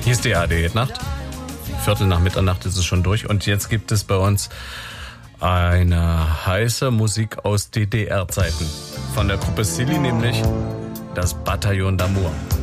Hier ist die ARD-Nacht. Viertel nach Mitternacht ist es schon durch. Und jetzt gibt es bei uns eine heiße Musik aus DDR-Zeiten. Von der Gruppe Silly, nämlich das Bataillon d'Amour.